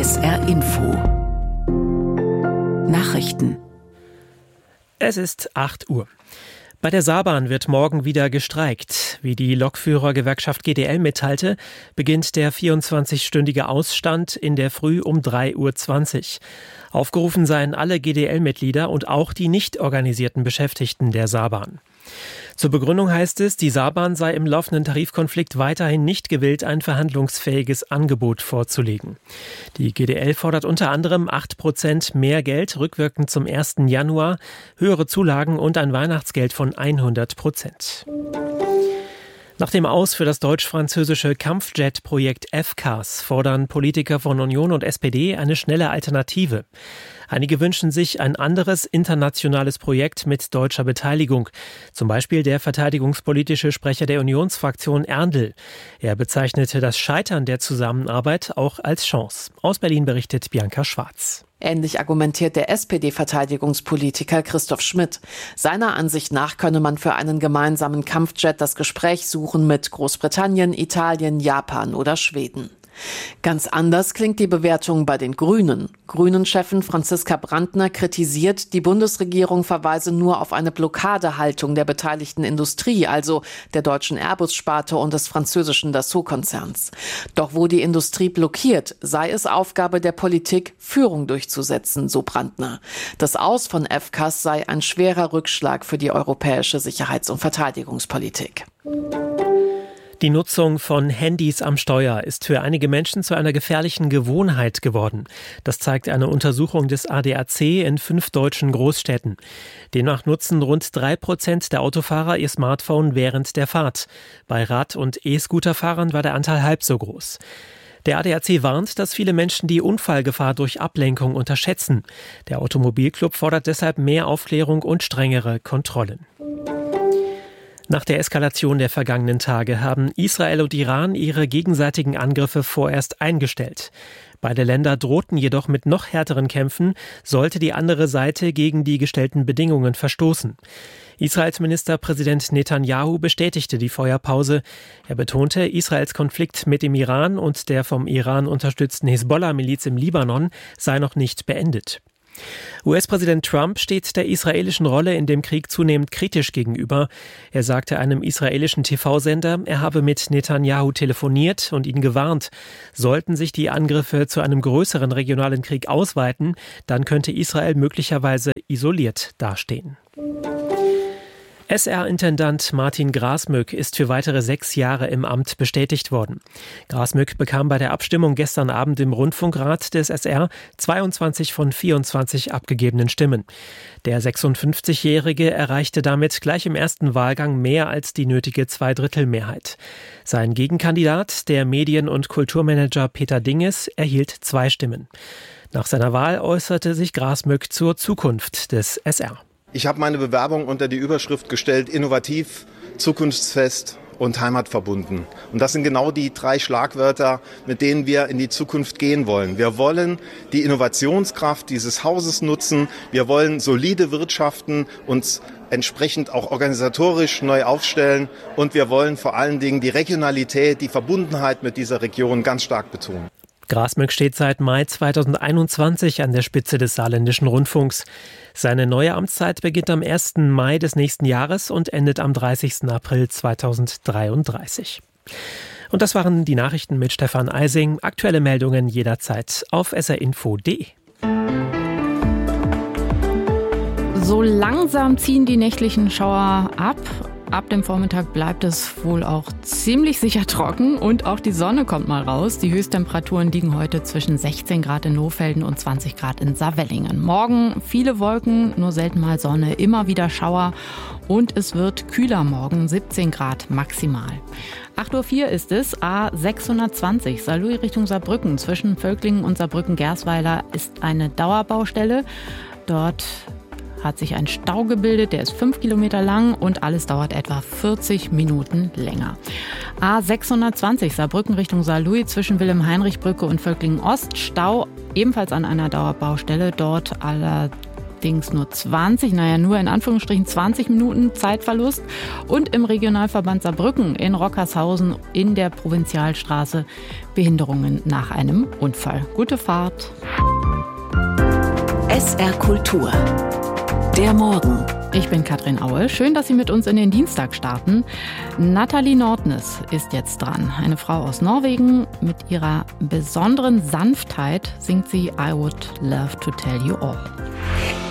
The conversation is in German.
SR Info Nachrichten. Es ist 8 Uhr. Bei der Saarbahn wird morgen wieder gestreikt. Wie die Lokführergewerkschaft GDL mitteilte, beginnt der 24-stündige Ausstand in der Früh um 3:20 Uhr. Aufgerufen seien alle GDL-Mitglieder und auch die nicht organisierten Beschäftigten der Saarbahn. Zur Begründung heißt es, die Saarbahn sei im laufenden Tarifkonflikt weiterhin nicht gewillt, ein verhandlungsfähiges Angebot vorzulegen. Die GDL fordert unter anderem 8% mehr Geld, rückwirkend zum 1. Januar, höhere Zulagen und ein Weihnachtsgeld von 100%. Nach dem Aus für das deutsch-französische Kampfjet-Projekt FCAS fordern Politiker von Union und SPD eine schnelle Alternative. Einige wünschen sich ein anderes internationales Projekt mit deutscher Beteiligung. Zum Beispiel der verteidigungspolitische Sprecher der Unionsfraktion Erndl. Er bezeichnete das Scheitern der Zusammenarbeit auch als Chance. Aus Berlin berichtet Bianca Schwarz. Ähnlich argumentiert der SPD-Verteidigungspolitiker Christoph Schmidt. Seiner Ansicht nach könne man für einen gemeinsamen Kampfjet das Gespräch suchen mit Großbritannien, Italien, Japan oder Schweden. Ganz anders klingt die Bewertung bei den Grünen. Grünen-Chefin Franziska Brandner kritisiert, die Bundesregierung verweise nur auf eine Blockadehaltung der beteiligten Industrie, also der deutschen Airbus-Sparte und des französischen Dassault-Konzerns. Doch wo die Industrie blockiert, sei es Aufgabe der Politik, Führung durchzusetzen, so Brandner. Das Aus von FCAS sei ein schwerer Rückschlag für die europäische Sicherheits- und Verteidigungspolitik. Die Nutzung von Handys am Steuer ist für einige Menschen zu einer gefährlichen Gewohnheit geworden. Das zeigt eine Untersuchung des ADAC in 5 deutschen Großstädten. Demnach nutzen rund 3% der Autofahrer ihr Smartphone während der Fahrt. Bei Rad- und E-Scooter-Fahrern war der Anteil halb so groß. Der ADAC warnt, dass viele Menschen die Unfallgefahr durch Ablenkung unterschätzen. Der Automobilclub fordert deshalb mehr Aufklärung und strengere Kontrollen. Nach der Eskalation der vergangenen Tage haben Israel und Iran ihre gegenseitigen Angriffe vorerst eingestellt. Beide Länder drohten jedoch mit noch härteren Kämpfen, sollte die andere Seite gegen die gestellten Bedingungen verstoßen. Israels Ministerpräsident Netanyahu bestätigte die Feuerpause. Er betonte, Israels Konflikt mit dem Iran und der vom Iran unterstützten Hisbollah-Miliz im Libanon sei noch nicht beendet. US-Präsident Trump steht der israelischen Rolle in dem Krieg zunehmend kritisch gegenüber. Er sagte einem israelischen TV-Sender, er habe mit Netanyahu telefoniert und ihn gewarnt. Sollten sich die Angriffe zu einem größeren regionalen Krieg ausweiten, dann könnte Israel möglicherweise isoliert dastehen. SR-Intendant Martin Grasmück ist für weitere 6 Jahre im Amt bestätigt worden. Grasmück bekam bei der Abstimmung gestern Abend im Rundfunkrat des SR 22 von 24 abgegebenen Stimmen. Der 56-Jährige erreichte damit gleich im ersten Wahlgang mehr als die nötige Zweidrittelmehrheit. Sein Gegenkandidat, der Medien- und Kulturmanager Peter Dinges, erhielt 2 Stimmen. Nach seiner Wahl äußerte sich Grasmück zur Zukunft des SR. Ich habe meine Bewerbung unter die Überschrift gestellt, innovativ, zukunftsfest und heimatverbunden. Und das sind genau die 3 Schlagwörter, mit denen wir in die Zukunft gehen wollen. Wir wollen die Innovationskraft dieses Hauses nutzen. Wir wollen solide wirtschaften, uns entsprechend auch organisatorisch neu aufstellen. Und wir wollen vor allen Dingen die Regionalität, die Verbundenheit mit dieser Region ganz stark betonen. Grasmück steht seit Mai 2021 an der Spitze des Saarländischen Rundfunks. Seine neue Amtszeit beginnt am 1. Mai des nächsten Jahres und endet am 30. April 2033. Und das waren die Nachrichten mit Stefan Eising. Aktuelle Meldungen jederzeit auf srinfo.de. So langsam ziehen die nächtlichen Schauer ab. Ab dem Vormittag bleibt es wohl auch ziemlich sicher trocken und auch die Sonne kommt mal raus. Die Höchsttemperaturen liegen heute zwischen 16 Grad in Lohfelden und 20 Grad in Saarwellingen. Morgen viele Wolken, nur selten mal Sonne, immer wieder Schauer und es wird kühler morgen, 17 Grad maximal. 8:04 Uhr ist es, A620 Saarlouis Richtung Saarbrücken zwischen Völklingen und Saarbrücken-Gersweiler ist eine Dauerbaustelle. Dort hat sich ein Stau gebildet, der ist 5 Kilometer lang und alles dauert etwa 40 Minuten länger. A620 Saarbrücken Richtung Saarlouis zwischen Wilhelm-Heinrich-Brücke und Völklingen Ost, Stau ebenfalls an einer Dauerbaustelle, dort allerdings nur in Anführungsstrichen 20 Minuten Zeitverlust. Und im Regionalverband Saarbrücken in Rockershausen in der Provinzialstraße Behinderungen nach einem Unfall. Gute Fahrt. SR Kultur. Der Morgen. Ich bin Katrin Aue. Schön, dass Sie mit uns in den Dienstag starten. Nathalie Nordnes ist jetzt dran. Eine Frau aus Norwegen. Mit ihrer besonderen Sanftheit singt sie I Would Love to Tell You All.